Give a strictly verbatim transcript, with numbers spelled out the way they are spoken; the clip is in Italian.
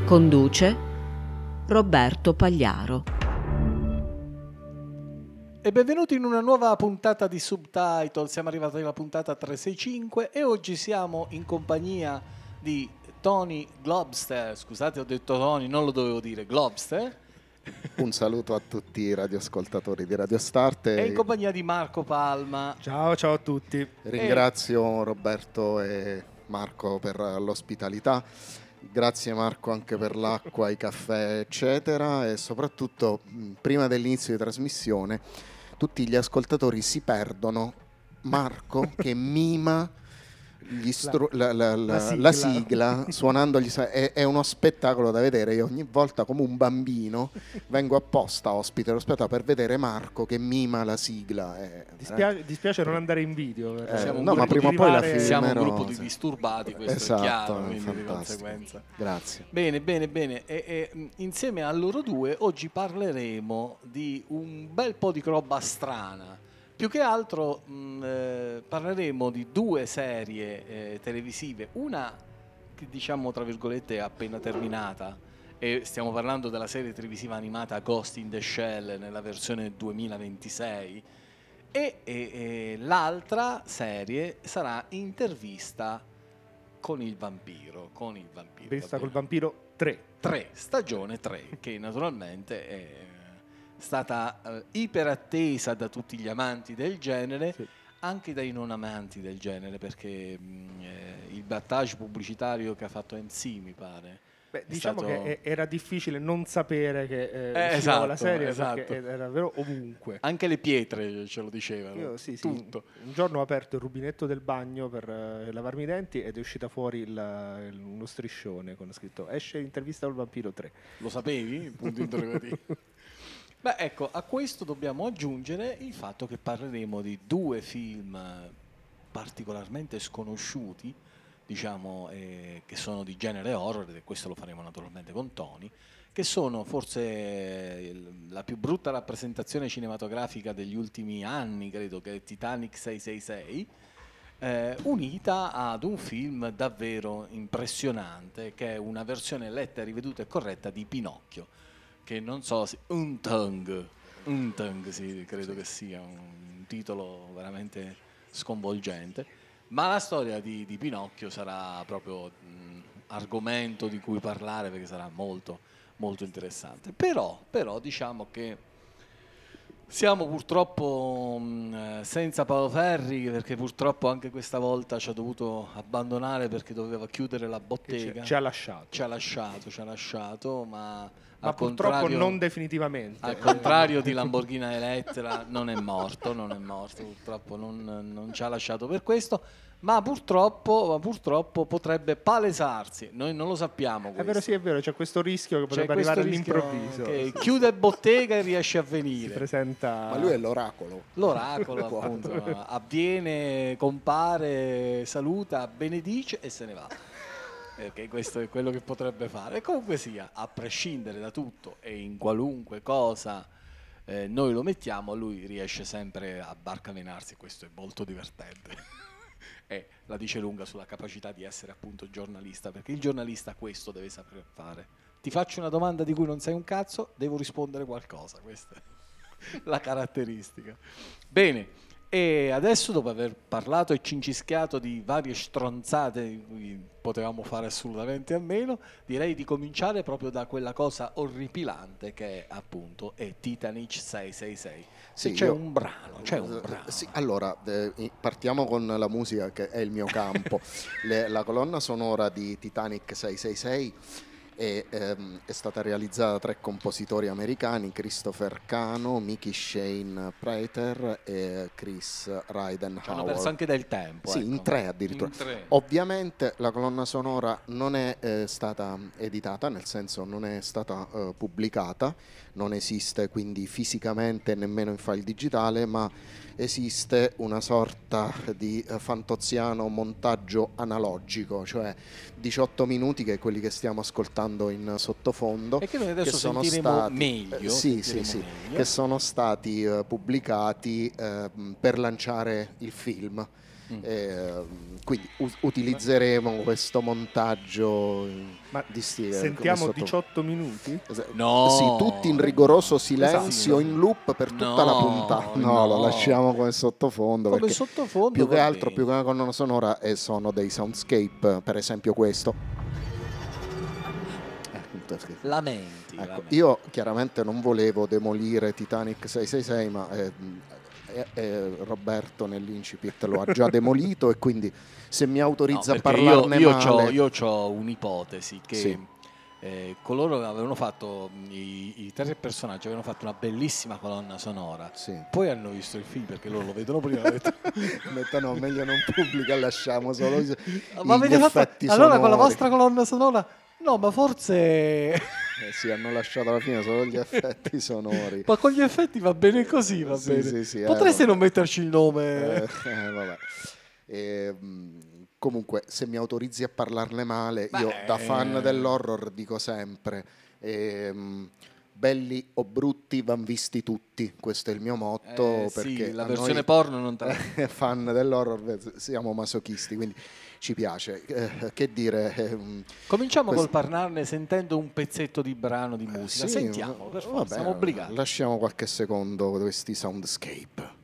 Conduce Roberto Pagliaro. E benvenuti in una nuova puntata di Subtitle. Siamo arrivati alla puntata trecentosessantacinque e oggi siamo in compagnia di Tony Globster. Scusate, ho detto Tony, non lo dovevo dire, Globster. Un saluto a tutti i radioascoltatori di Radio Start. E in compagnia di Marco Palma. Ciao, ciao a tutti. Ringrazio e... Roberto e Marco per l'ospitalità. Grazie Marco anche per l'acqua, i caffè eccetera, e soprattutto prima dell'inizio di trasmissione tutti gli ascoltatori si perdono Marco che mima gli stru- la, la, la, la, sigla. la sigla suonandogli. È, è uno spettacolo da vedere. Io ogni volta come un bambino vengo apposta ospite dello spettacolo per vedere Marco che mima la sigla. È, Dispiace, eh. dispiace non andare in video. Eh, siamo no, ma prima o poi la filmerò. Siamo un gruppo di disturbati, questo esatto, è chiaro, quindi fantastico. Di conseguenza. Grazie. Bene, bene, bene. E, e, insieme a loro due oggi parleremo di un bel po' di roba strana. Più che altro mh, eh, parleremo di due serie eh, televisive, una che diciamo tra virgolette è appena terminata, e stiamo parlando della serie televisiva animata Ghost in the Shell nella versione duemilaventisei, e, e, e l'altra serie sarà Intervista con il vampiro, con il vampiro. Intervista col vampiro tre. tre, stagione tre, che naturalmente è stata eh, iperattesa da tutti gli amanti del genere, sì. Anche dai non amanti del genere, perché mh, eh, il battage pubblicitario che ha fatto M C, mi pare. Beh, diciamo stato... che era difficile non sapere che eh, eh, esatto, la serie, esatto. Perché era davvero ovunque. Anche le pietre ce lo dicevano. Io, sì, tutto. Sì. Un giorno ho aperto il rubinetto del bagno per uh, lavarmi i denti ed è uscita fuori il, il, uno striscione con scritto esce Intervista col vampiro tre. Lo sapevi? Punto interrogativo. Beh, ecco, a questo dobbiamo aggiungere il fatto che parleremo di due film particolarmente sconosciuti, diciamo, eh, che sono di genere horror, e questo lo faremo naturalmente con Tony, che sono forse la più brutta rappresentazione cinematografica degli ultimi anni, credo, che è Titanic sei sei sei, eh, unita ad un film davvero impressionante, che è una versione letta, riveduta e corretta di Pinocchio, che non so se un tongue, un tongue sì, credo che sia un titolo veramente sconvolgente, ma la storia di, di Pinocchio sarà proprio mh, argomento di cui parlare, perché sarà molto molto interessante. Però, però diciamo che siamo purtroppo mh, senza Paolo Ferri, perché purtroppo anche questa volta ci ha dovuto abbandonare perché doveva chiudere la bottega. Ci, ci ha lasciato. Ci ha lasciato, ci ha lasciato, ma, ma al purtroppo non definitivamente. Al contrario di Lamborghini Elettra non è morto, non è morto, purtroppo non, non ci ha lasciato per questo. Ma purtroppo, ma purtroppo potrebbe palesarsi, noi non lo sappiamo. Questo. È vero, sì, è vero, c'è questo rischio che potrebbe c'è arrivare all'improvviso. Che chiude bottega e riesce a venire. Si presenta... Ma lui è l'oracolo. L'oracolo, appunto, avviene, compare, saluta, benedice e se ne va. Perché questo è quello che potrebbe fare. E comunque sia, a prescindere da tutto e in qualunque cosa eh, noi lo mettiamo, lui riesce sempre a barcamenarsi, questo è molto divertente. E la dice lunga sulla capacità di essere appunto giornalista, perché il giornalista questo deve saper fare. Ti faccio una domanda di cui non sai un cazzo, devo rispondere qualcosa, questa è la caratteristica. Bene, e adesso, dopo aver parlato e cincischiato di varie stronzate di cui potevamo fare assolutamente a meno, direi di cominciare proprio da quella cosa orripilante che è appunto è Titanic sei sei sei. Se sì, c'è io, un brano, c'è un brano. Sì, allora, eh, partiamo con la musica, che è il mio campo. Le, la colonna sonora di Titanic sei sei sei è, ehm, è stata realizzata da tre compositori americani, Christopher Cano, Mickey Shane Prater e Chris Ridenhour. Ci hanno perso anche del tempo. Sì, ecco. in tre addirittura. In tre. Ovviamente la colonna sonora non è eh, stata editata, nel senso non è stata eh, pubblicata, non esiste quindi fisicamente nemmeno in file digitale, ma esiste una sorta di eh, fantoziano montaggio analogico, cioè diciotto minuti, che è quelli che stiamo ascoltando in sottofondo, e che noi adesso che sono sentiremo stati, meglio, eh, sì, sì, sì, meglio. che sono stati eh, pubblicati eh, per lanciare il film. Mm. E, quindi u- utilizzeremo questo montaggio Ma di stile. sentiamo come sotto- diciotto minuti? No. Sì, tutti in rigoroso silenzio, Esatto. in loop per tutta No, la puntata. No, no. lo lasciamo come sottofondo. Come perché sottofondo più che va altro, bene. più che una colonna sonora, eh, sono dei soundscape, per esempio questo. Eh, appunto, sì. Lamenti, Ecco, lamenti. io chiaramente non volevo demolire Titanic sei sei sei, ma eh, eh, eh, Roberto nell'incipit lo ha già demolito e quindi se mi No, autorizza a perché io, parlarne io, male... c'ho, io c'ho un'ipotesi che Sì. eh, coloro che avevano fatto i, i tre personaggi avevano fatto una bellissima colonna sonora, Sì. poi hanno visto il film perché loro lo vedono prima hanno detto, Ho detto, no, meglio non pubblica, lasciamo solo i, ma gli avete fatto effetti allora con la sonori. vostra colonna sonora no ma forse Eh sì, hanno lasciato alla fine solo gli effetti sonori. ma con gli effetti va bene così, va Sì, bene. sì, sì, eh, Potreste vabbè. non metterci il nome. Eh, eh, vabbè. E, mh, comunque, se mi autorizzi a parlarne male, io Beh. da fan dell'horror dico sempre: ehm, belli o brutti van visti tutti. Questo è il mio motto. Eh, perché sì, la a versione noi, porno non te la... fan dell'horror, siamo masochisti, quindi ci piace. Eh, che dire? ehm, Cominciamo questo- col parlarne sentendo un pezzetto di brano di musica. sì, Sentiamo, per va forza, bene, siamo obbligati. lasciamo qualche secondo questi soundscape.